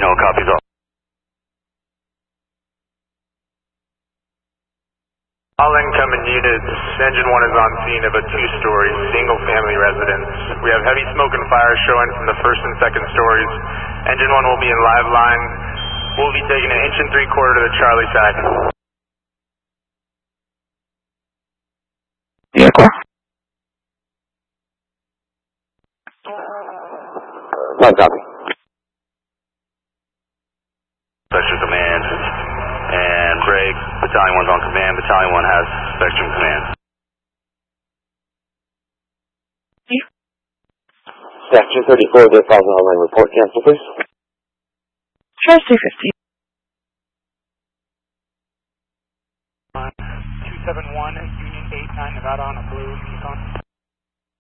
Reno, copies all. All incoming units, engine 1 is on scene of a 2-story single-family residence. We have heavy smoke and fire showing from the first and second stories. Engine 1 will be in live line. We'll be taking an 1 3/4 to the Charlie side. Vehicle. One copy. Spectrum command. And break. Battalion 1's on command. Battalion 1 has Spectrum command. Section 34, the Falls Online report. Cancel, please. Charge 350. 271, Union 89, Nevada on a blue.